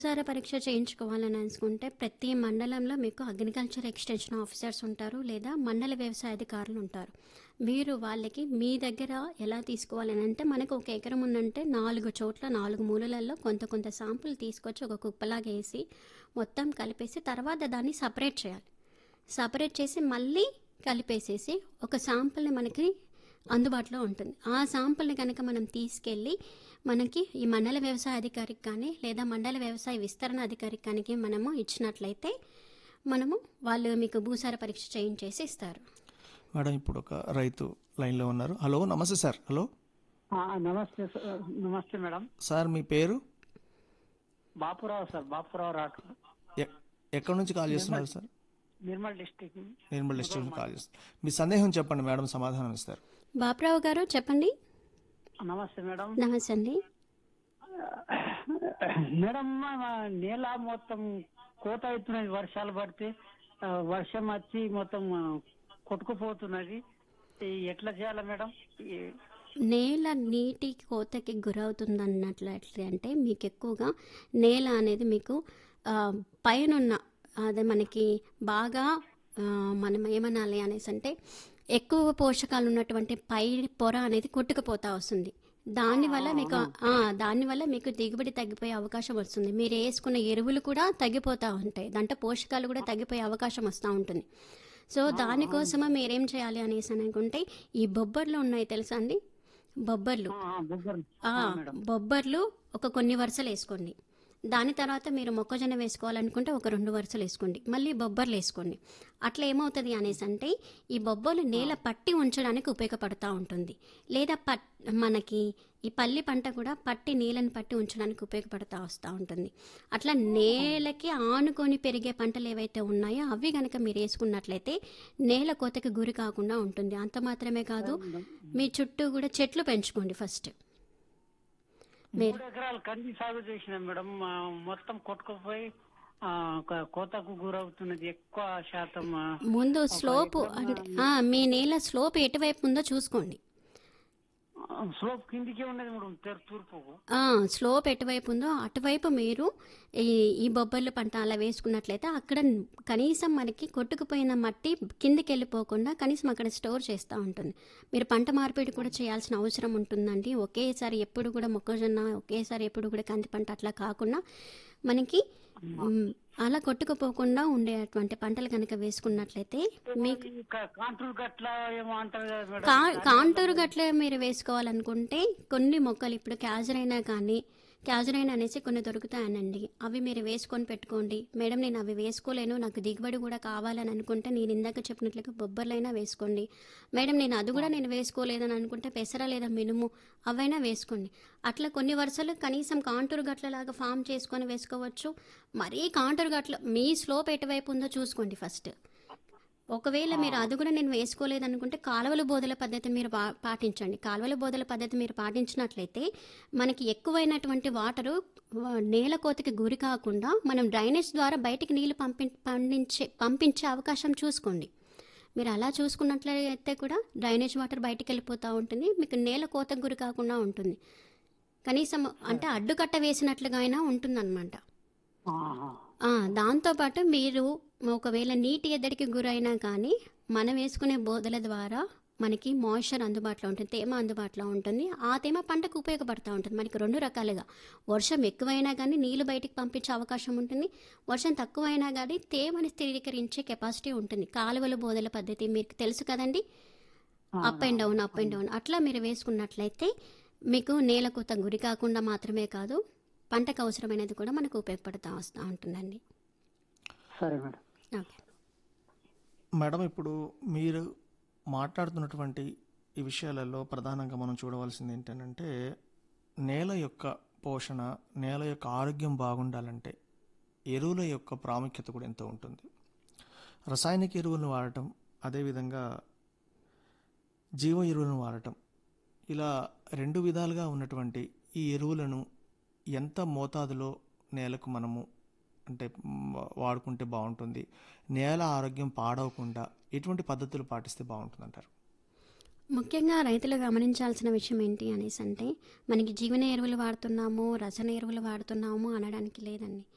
భూసార పరీక్ష చేయించుకోవాలని అనుకుంటే ప్రతి మండలంలో మీకు అగ్రికల్చర్ ఎక్స్టెన్షన్ ఆఫీసర్స్ ఉంటారు లేదా మండల వ్యవసాయ అధికారులు ఉంటారు. మీరు వాళ్ళకి మీ దగ్గర ఎలా తీసుకోవాలని అంటే మనకు ఒక ఎకరం ఉందంటే 4 చోట్ల 4 మూలలలో కొంత కొంత శాంపుల్ తీసుకొచ్చి ఒక కుప్పలాగా వేసి మొత్తం కలిపేసి తర్వాత దాన్ని సపరేట్ చేయాలి. సపరేట్ చేసి మళ్ళీ కలిపేసేసి ఒక శాంపుల్ని మనకి అందుబాటులో ఉంటుంది. ఆ శాంపుల్ని కనుక మనం తీసుకెళ్ళి మనకి ఈ మండల వ్యవసాయ అధికారికి కానీ లేదా మండల వ్యవసాయ విస్తరణ అధికారికి కానీ మనము ఇచ్చినట్లయితే వాళ్ళు మీకు భూసార పరీక్ష చేయించేసి ఇస్తారు. మేడం ఇప్పుడు ఒక రైతు లైన్లో ఉన్నారు. హలో, నమస్తే సార్. హలో నమస్తే నమస్తే మేడం. సార్ మీ పేరు? బాపురావు సార్, బాపురావు రాఠోడ్. ఎక్కడి నుంచి కాల్ చేస్తున్నారు sir? Nirmal district. Nirmal district నుంచి కాల్ చేస్తారు. మీ సందేహం చెప్పండి మేడం, సమాధానం ఇస్తారు. బాపురావు గారు చెప్పండి. నమస్తే మేడం. నమస్తే అండి. మేడం, నేల మొత్తం కోత అవుతున్నది. వర్షాలు పడితే వర్షం వచ్చి మొత్తం కొట్టుకుపోతున్నది. ఎట్లా చేయాలి మేడం? నేల నీటి కోతకి గురవుతుంది అన్నట్లయితే అంటే మీకు ఎక్కువగా నేల అనేది మీకు పైనున్న అదే మనకి బాగా మనం ఏమనాలి అనేసి అంటే ఎక్కువ పోషకాలు ఉన్నటువంటి పై పొర అనేది కొట్టుకుపోతా వస్తుంది. దానివల్ల మీకు దిగుబడి తగ్గిపోయే అవకాశం వస్తుంది. మీరు వేసుకున్న ఎరువులు కూడా తగ్గిపోతూ ఉంటాయి, దాంట్లో పోషకాలు కూడా తగ్గిపోయే అవకాశం వస్తూ ఉంటుంది. సో దానికోసమే మీరేం చేయాలి అనేసి అనుకుంటే ఈ బొబ్బర్లు ఉన్నాయి తెలుసా అండి? బొబ్బర్లు ఒక కొన్ని వరుసలు వేసుకోండి. దాని తర్వాత మీరు మొక్కజొన్న వేసుకోవాలనుకుంటే ఒక 2 వరుసలు వేసుకోండి, మళ్ళీ బొబ్బర్లు వేసుకోండి. అట్లా ఏమవుతుంది అనేసి అంటే ఈ బొబ్బర్లు నేల పట్టి ఉంచడానికి ఉపయోగపడుతూ ఉంటుంది. లేదా మనకి ఈ పల్లి పంట కూడా పట్టి నీళ్ళని పట్టి ఉంచడానికి ఉపయోగపడుతూ వస్తూ ఉంటుంది. అట్లా నేలకి ఆనుకొని పెరిగే పంటలు ఏవైతే ఉన్నాయో అవి కనుక మీరు వేసుకున్నట్లయితే నేల కోతకి గురి కాకుండా ఉంటుంది. అంత మాత్రమే కాదు, మీ చుట్టూ కూడా చెట్లు పెంచుకోండి. ఫస్ట్ 3 ఎకరాలు కంది సాగు చేసిన మేడం, మొత్తం కొట్టుకుపోయి కోతకు గురవుతున్నది. ఎక్కువ శాతం ముందు స్లోపు అంటే మీ నేల స్లోప్ ఎటువైపు ఉందో చూసుకోండి. స్లోప్ కిందికే ఉన్నది మేడం, తూర్పుకు. స్లోప్ ఎటువైపు ఉందో అటువైపు మీరు ఈ బొబ్బర్లు పంట అలా వేసుకున్నట్లయితే అక్కడ కనీసం మనకి కొట్టుకుపోయిన మట్టి కిందికి వెళ్ళిపోకుండా కనీసం అక్కడ స్టోర్ చేస్తూ ఉంటుంది. మీరు పంట మార్పిడి కూడా చేయాల్సిన అవసరం ఉంటుందండి. ఒకేసారి ఎప్పుడు కూడా మొక్కజొన్న, ఒకేసారి ఎప్పుడు కూడా కంది పంట అట్లా కాకుండా మనకి అలా కొట్టుకుపోకుండా ఉండేటువంటి పంటలు కనుక వేసుకున్నట్లయితే మీకు కాంటూరు గట్ల మీరు వేసుకోవాలనుకుంటే కొన్ని మొక్కలు ఇప్పుడు క్యాజరైన్ అనేసి కొన్ని దొరుకుతాయనండి. అవి మీరు వేసుకొని పెట్టుకోండి. మేడం నేను అవి వేసుకోలేను, నాకు దిగుబడి కూడా కావాలని అనుకుంటే నేను ఇందాక చెప్పినట్లుగా బొబ్బర్లైనా వేసుకోండి. మేడం నేను వేసుకోలేదని అనుకుంటే పెసర లేదా మినుము అవైనా వేసుకోండి. అట్లా కొన్ని వరుసలు కనీసం కాంటూరు గట్లలాగా ఫామ్ చేసుకొని వేసుకోవచ్చు. మరీ కాంటూరు గట్ల మీ స్లోప్ ఎటువైపు ఉందో చూసుకోండి ఫస్ట్. ఒకవేళ మీరు అది కూడా నేను వేసుకోలేదనుకుంటే కాలువల బోధల పద్ధతిని మీరు పాటించండి. కాలువల బోధల పద్ధతి మీరు పాటించినట్లయితే మనకి ఎక్కువైనటువంటి వాటరు నేల కోతకి గురి కాకుండా మనం డ్రైనేజ్ ద్వారా బయటికి నీళ్లు పంపించే అవకాశం చూసుకోండి. మీరు అలా చూసుకున్నట్లయితే కూడా డ్రైనేజ్ వాటర్ బయటికి వెళ్ళిపోతూ ఉంటుంది, మీకు నేల కోతకు గురి కాకుండా ఉంటుంది. కనీసం అంటే అడ్డుకట్ట వేసినట్లుగా అయినా ఉంటుందన్నమాట. దాంతోపాటు మీరు ఒకవేళ నీటి ఎద్దడికి గురైనా కానీ మనం వేసుకునే బోధల ద్వారా మనకి మాయిశ్చర్ అందుబాటులో ఉంటుంది, తేమ అందుబాటులో ఉంటుంది. ఆ తేమ పంటకు ఉపయోగపడుతూ ఉంటుంది. మనకి 2 రకాలుగా, వర్షం ఎక్కువైనా కానీ నీళ్లు బయటికి పంపించే అవకాశం ఉంటుంది, వర్షం తక్కువైనా కానీ తేమని స్థిరీకరించే కెపాసిటీ ఉంటుంది. కాలువల బోధల పద్ధతి మీకు తెలుసు కదండి, అప్ అండ్ డౌన్ అట్లా మీరు వేసుకున్నట్లయితే మీకు నేల కోత గురి కాకుండా మాత్రమే కాదు పంటకు అవసరమైనది కూడా మనకు ఉపయోగపడుతూ వస్తూ ఉంటుందండి. సరే మేడం. ఓకే మేడం, ఇప్పుడు మీరు మాట్లాడుతున్నటువంటి ఈ విషయాలలో ప్రధానంగా మనం చూడవలసింది ఏంటంటే నేల యొక్క పోషణ, నేల యొక్క ఆరోగ్యం బాగుండాలంటే ఎరువుల యొక్క ప్రాముఖ్యత కూడా ఎంతో ఉంటుంది. రసాయనిక ఎరువులను వాడటం, అదేవిధంగా జీవ ఎరువులను వాడటం, ఇలా 2 విధాలుగా ఉన్నటువంటి ఈ ఎరువులను ఎంత మోతాదులో నేలకు మనము అంటే వాడుకుంటే బాగుంటుంది, నేల ఆరోగ్యం పాడవకుండా ఎటువంటి పద్ధతులు పాటిస్తే బాగుంటుంది అంటారు? ముఖ్యంగా రైతులు గమనించాల్సిన విషయం ఏంటి అనేసి అంటే మనకి జీవన ఎరువులు వాడుతున్నాము, రసాయన ఎరువులు వాడుతున్నాము అనడానికి లేదండి.